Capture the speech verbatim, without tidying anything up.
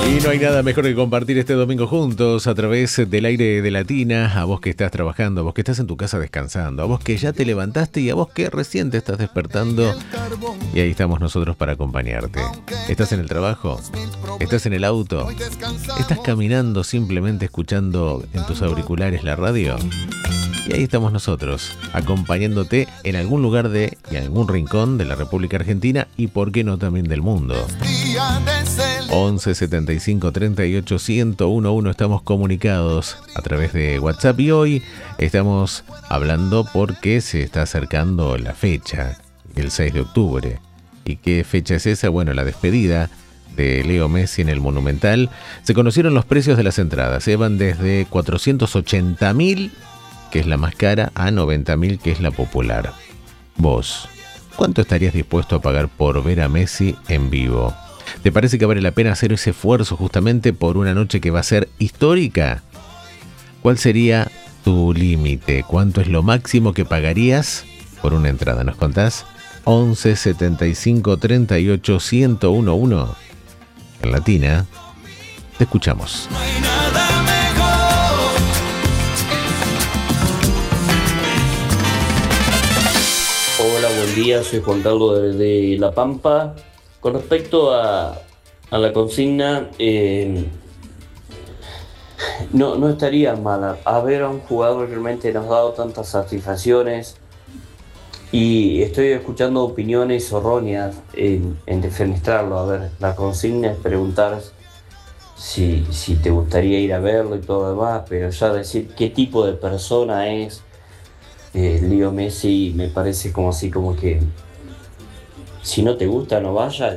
Y no hay nada mejor que compartir este domingo juntos a través del aire de Latina, a vos que estás trabajando, a vos que estás en tu casa descansando, a vos que ya te levantaste y a vos que recién te estás despertando. Y ahí estamos nosotros para acompañarte. ¿Estás en el trabajo? ¿Estás en el auto? ¿Estás caminando simplemente escuchando en tus auriculares la radio? Y ahí estamos nosotros, acompañándote en algún lugar de y en algún rincón de la República Argentina y por qué no también del mundo. once setenta y cinco treinta y ocho ciento uno estamos comunicados a través de WhatsApp y hoy estamos hablando porque se está acercando la fecha, el seis de octubre. ¿Y qué fecha es esa? Bueno, la despedida de Leo Messi en el Monumental. Se conocieron los precios de las entradas, se van desde cuatrocientos ochenta mil, que es la más cara, a noventa mil, que es la popular. Vos, ¿cuánto estarías dispuesto a pagar por ver a Messi en vivo? ¿Te parece que vale la pena hacer ese esfuerzo justamente por una noche que va a ser histórica? ¿Cuál sería tu límite? ¿Cuánto es lo máximo que pagarías por una entrada? ¿Nos contás? once setenta y cinco treinta y ocho ciento once. En Latina, te escuchamos. No hay nada mejor. Hola, buen día, soy Juan Carlos de, de La Pampa. Con respecto a, a la consigna, eh, no, no estaría mal haber a un jugador que realmente nos ha dado tantas satisfacciones, y estoy escuchando opiniones erróneas en, en defenestrarlo. A ver, la consigna es preguntar si, si te gustaría ir a verlo y todo lo demás, pero ya decir qué tipo de persona es eh, Leo Messi me parece como así, como que si no te gusta no vayas.